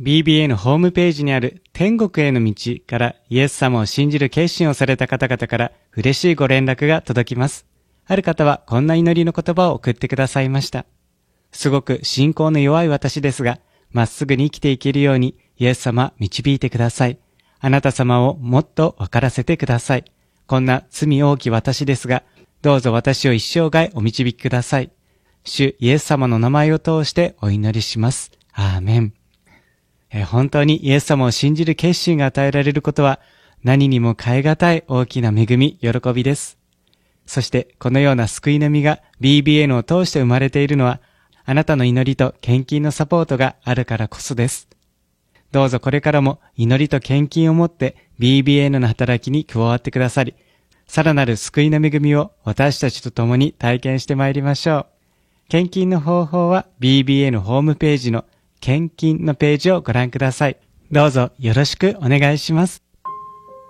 BBA ホームページにある天国への道からイエス様を信じる決心をされた方々から嬉しいご連絡が届きます。ある方はこんな祈りの言葉を送ってくださいました。すごく信仰の弱い私ですが、まっすぐに生きていけるようにイエス様導いてください。あなた様をもっと分からせてください。こんな罪多き私ですが、どうぞ私を一生涯お導きください。主イエス様の名前を通してお祈りします。アーメン。本当にイエス様を信じる決心が与えられることは何にも代え難い大きな恵み、喜びです。そしてこのような救いの実が BBN を通して生まれているのはあなたの祈りと献金のサポートがあるからこそです。どうぞこれからも祈りと献金をもって BBN の働きに加わってくださり、さらなる救いの恵みを私たちと共に体験してまいりましょう。献金の方法は BBN ホームページの献金のページをご覧ください。どうぞよろしくお願いします。